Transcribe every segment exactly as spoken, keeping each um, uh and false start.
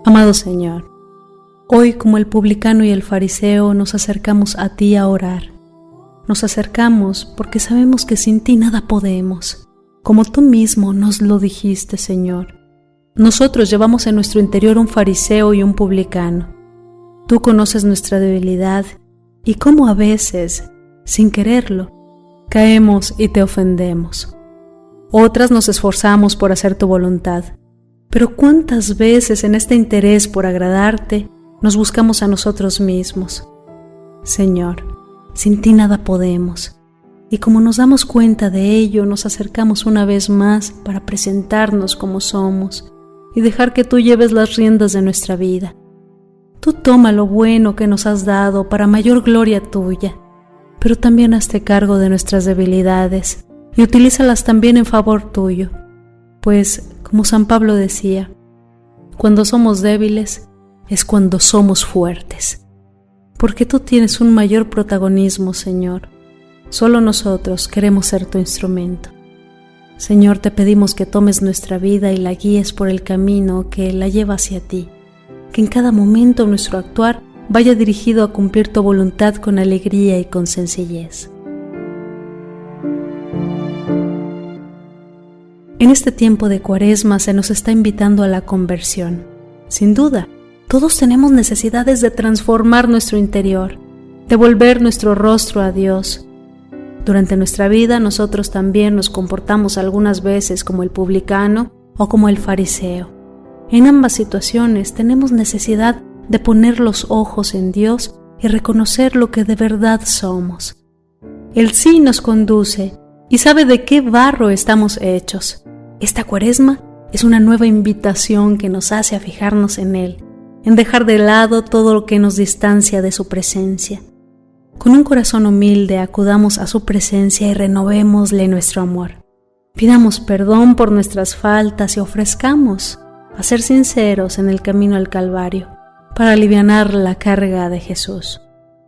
Amado Señor, hoy como el publicano y el fariseo nos acercamos a ti a orar. Nos acercamos porque sabemos que sin ti nada podemos, como tú mismo nos lo dijiste, Señor. Nosotros llevamos en nuestro interior un fariseo y un publicano. Tú conoces nuestra debilidad y cómo a veces, sin quererlo, caemos y te ofendemos. Otras nos esforzamos por hacer tu voluntad, pero ¿cuántas veces en este interés por agradarte nos buscamos a nosotros mismos? Señor, sin ti nada podemos, y como nos damos cuenta de ello, nos acercamos una vez más para presentarnos como somos y dejar que tú lleves las riendas de nuestra vida. Tú toma lo bueno que nos has dado para mayor gloria tuya, pero también hazte cargo de nuestras debilidades y utilízalas también en favor tuyo, pues, como San Pablo decía, cuando somos débiles es cuando somos fuertes, porque tú tienes un mayor protagonismo, Señor. Solo nosotros queremos ser tu instrumento. Señor, te pedimos que tomes nuestra vida y la guíes por el camino que la lleva hacia ti, que en cada momento nuestro actuar vaya dirigido a cumplir tu voluntad con alegría y con sencillez. En este tiempo de Cuaresma se nos está invitando a la conversión. Sin duda, todos tenemos necesidades de transformar nuestro interior, de volver nuestro rostro a Dios. Durante nuestra vida nosotros también nos comportamos algunas veces como el publicano o como el fariseo. En ambas situaciones tenemos necesidad de poner los ojos en Dios y reconocer lo que de verdad somos. Él sí nos conduce y sabe de qué barro estamos hechos. Esta Cuaresma es una nueva invitación que nos hace a fijarnos en Él, en dejar de lado todo lo que nos distancia de su presencia. Con un corazón humilde acudamos a su presencia y renovémosle nuestro amor. Pidamos perdón por nuestras faltas y ofrezcamos a ser sinceros en el camino al Calvario para alivianar la carga de Jesús.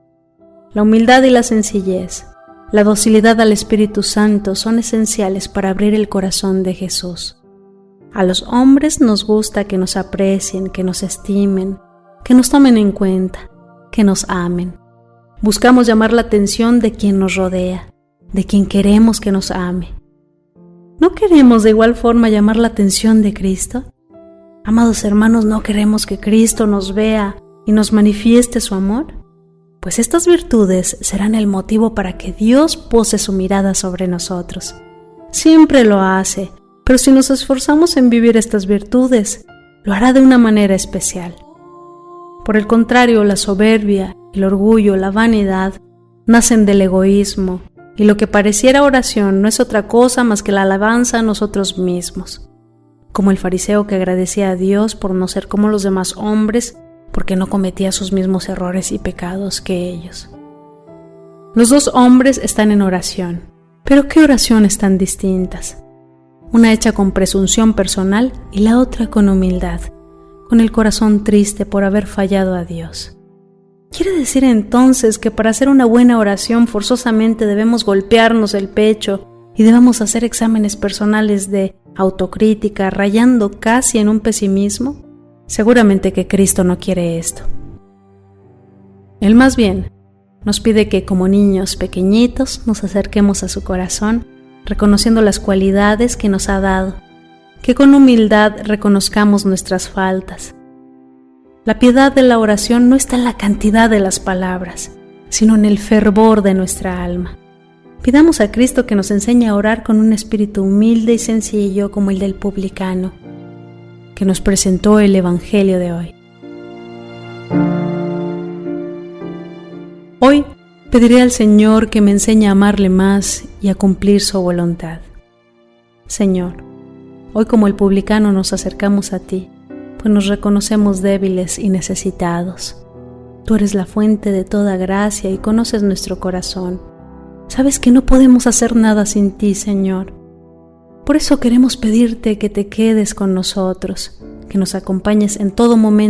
La humildad y la sencillez, la docilidad al Espíritu Santo son esenciales para abrir el corazón de Jesús. A los hombres nos gusta que nos aprecien, que nos estimen, que nos tomen en cuenta, que nos amen. Buscamos llamar la atención de quien nos rodea, de quien queremos que nos ame. ¿No queremos de igual forma llamar la atención de Cristo? Amados hermanos, ¿no queremos que Cristo nos vea y nos manifieste su amor? Pues estas virtudes serán el motivo para que Dios pose su mirada sobre nosotros. Siempre lo hace, pero si nos esforzamos en vivir estas virtudes, lo hará de una manera especial. Por el contrario, la soberbia, el orgullo, la vanidad, nacen del egoísmo, y lo que pareciera oración no es otra cosa más que la alabanza a nosotros mismos. Como el fariseo que agradecía a Dios por no ser como los demás hombres, porque no cometía sus mismos errores y pecados que ellos. Los dos hombres están en oración, pero ¿qué oraciones tan distintas? Una hecha con presunción personal y la otra con humildad, con el corazón triste por haber fallado a Dios. ¿Quiere decir entonces que para hacer una buena oración forzosamente debemos golpearnos el pecho y debemos hacer exámenes personales de autocrítica, rayando casi en un pesimismo? Seguramente que Cristo no quiere esto. Él más bien nos pide que como niños pequeñitos nos acerquemos a su corazón, reconociendo las cualidades que nos ha dado, que con humildad reconozcamos nuestras faltas. La piedad de la oración no está en la cantidad de las palabras, sino en el fervor de nuestra alma. Pidamos a Cristo que nos enseñe a orar con un espíritu humilde y sencillo como el del publicano, que nos presentó el Evangelio de hoy. Hoy pediré al Señor que me enseñe a amarle más y a cumplir su voluntad. Señor, hoy como el publicano nos acercamos a ti, pues nos reconocemos débiles y necesitados. Tú eres la fuente de toda gracia y conoces nuestro corazón. Sabes que no podemos hacer nada sin ti, Señor. Por eso queremos pedirte que te quedes con nosotros, que nos acompañes en todo momento